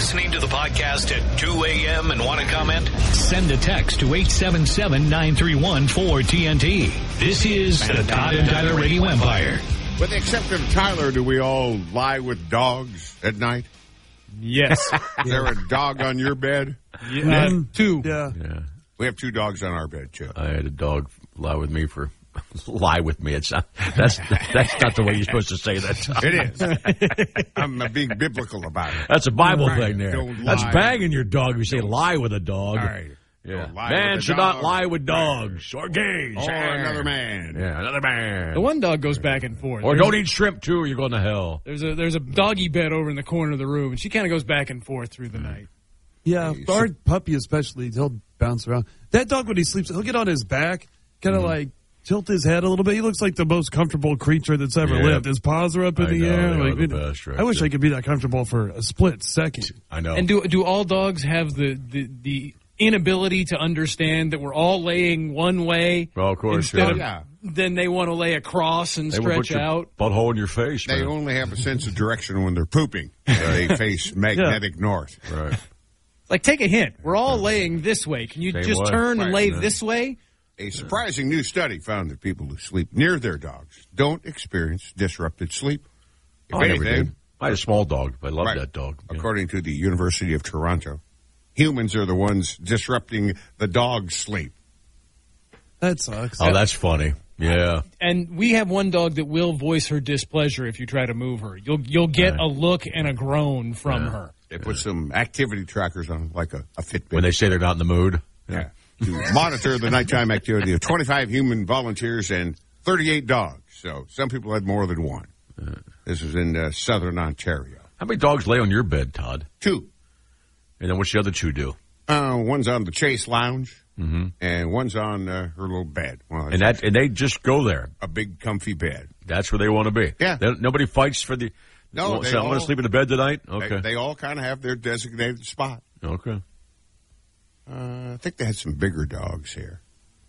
listening to the podcast at 2 a.m. and want to comment? Send a text to 877-931-4TNT. This is the Todd and Tyler Radio Empire. With the exception of Tyler, do we all lie with dogs at night? Yes. Is there a dog on your bed? Yeah. Two. Yeah. We have two dogs on our bed, too. I had a dog lie with me. It's not, that's not the way you're supposed to say that. It is. I'm being biblical about it. That's a Bible Right. thing there. Don't That's lie. banging your dog if you say lie with a dog. All right. Yeah. Don't lie Man with a should dog. not lie with dogs or gays. Or another man. Yeah, another man. The one dog goes back and forth. Or don't eat shrimp, too, or you're going to hell. There's a doggy bed over in the corner of the room, and she kind of goes back and forth through the night. Yeah, our puppy especially, he'll bounce around. That dog, when he sleeps, he'll get on his back, kind of like tilt his head a little bit. He looks like the most comfortable creature that's ever lived. His paws are up in the air. They Like, are the best, right? I wish I could be that comfortable for a split second. I know. And do all dogs have the inability to understand that we're all laying one way? Well, of course, instead yeah. of then they want to lay across and They will put stretch your out. butthole in your face, They man. only have a sense of direction when they're pooping. They face magnetic north. Right. Like, take a hint. We're all laying this way. Can you Same just way. turn and Right. lay this way? A surprising new study found that people who sleep near their dogs don't experience disrupted sleep. If I never anything, did. I had a small dog. I loved right, that dog. Yeah. according to the University of Toronto, humans are the ones disrupting the dog's sleep. That sucks. Oh, that's funny. Yeah. And we have one dog that will voice her displeasure if you try to move her. You'll get a look and a groan from her. They put some activity trackers on, like a Fitbit. When they say they're not in the mood. Yeah. To monitor the nighttime activity of 25 human volunteers and 38 dogs. So some people had more than one. This is in southern Ontario. How many dogs lay on your bed, Todd? 2. And then what's the other 2 do? One's on the Chase Lounge, and one's on her little bed. Well, And they just go there. a big, comfy bed. That's where they want to be. Yeah. Nobody fights for the. No, Well, they so I'm going all- to sleep in the bed tonight. Okay. They all kind of have their designated spot. Okay. I think they had some bigger dogs here.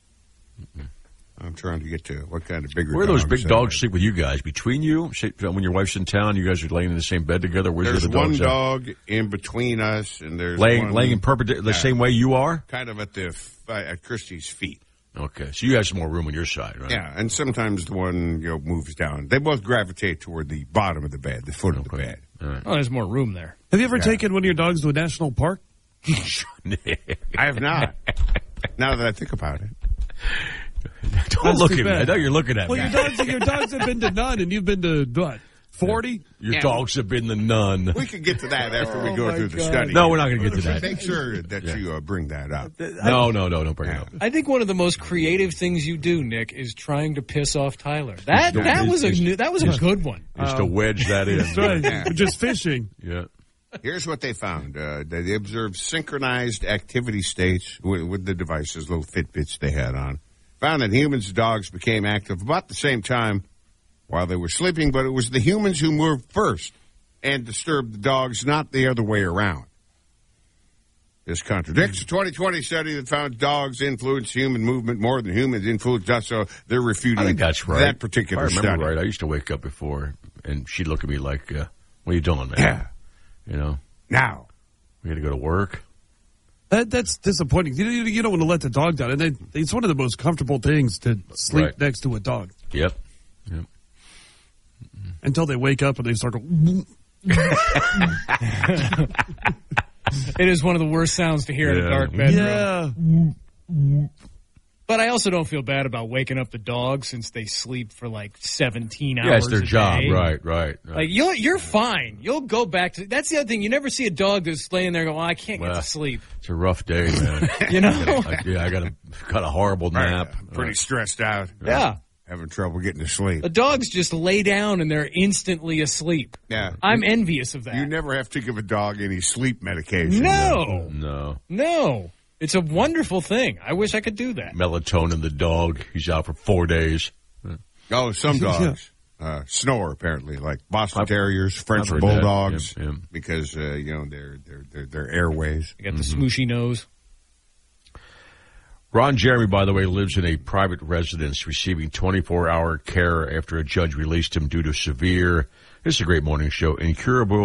I'm trying to get to what kind of bigger Where do those dogs big they dogs had. sleep with you guys? Between you? When your wife's in town, you guys are laying in the same bed together? Where's There's the other one dogs at? dog in between us, and there's Laying one in the same way you are? kind of at Christy's feet. Okay. So you have some more room on your side, right? Yeah, and sometimes the one moves down. They both gravitate toward the bottom of the bed, the foot of the bed. All right. Oh, there's more room there. Have you ever taken one of your dogs to a national park? I have not. Now that I think about it. Don't That's look too at me. bad. I know you're looking at Well, me. your dogs have been to none, and you've been to, what, 40? Your Yeah. dogs have been the nun. We can get to that after we Oh, go my through the God. study. No, we're not going to get to that. Make sure that you bring that up. No, don't bring it up. I think one of the most creative things you do, Nick, is trying to piss off Tyler. That was a good one. Just to wedge that in. That's right. Yeah. We're just fishing. Yeah. Here's what they found. They observed synchronized activity states with the devices, little Fitbits they had on. Found that humans and dogs became active about the same time while they were sleeping, but it was the humans who moved first and disturbed the dogs, not the other way around. This contradicts a 2020 study that found dogs influence human movement more than humans influence us, so they're refuting I think that's right. that particular if I remember study. right, I used to wake up before, and she'd look at me like, what are you doing, man? Yeah. You know, Now, we got to go to work. That's disappointing. You don't want to let the dog down. And it's one of the most comfortable things to sleep Right. next to a dog. Yep. Until they wake up and they start going, It is one of the worst sounds to hear in a dark bedroom. yeah. But I also don't feel bad about waking up the dog since they sleep for like 17 hours. Yeah, it's their a job. day. Right. Like you're fine. You'll go back to. That's the other thing. You never see a dog that's laying there going, "Well, I can't get Well, to sleep." It's a rough day, man. You know? I got a horrible nap. pretty stressed out. Yeah. Having trouble getting to sleep. The dogs just lay down and they're instantly asleep. Yeah. I'm envious of that. You never have to give a dog any sleep medication. No. It's a wonderful thing. I wish I could do that. Melatonin, the dog. He's out for 4 days. Oh, some dogs snore apparently, like Boston Terriers, French I've heard that. Bulldogs, Yep. because their airways. I got the smooshy nose. Ron Jeremy, by the way, lives in a private residence receiving 24-hour care after a judge released him due to severe, this is a great morning show, incurable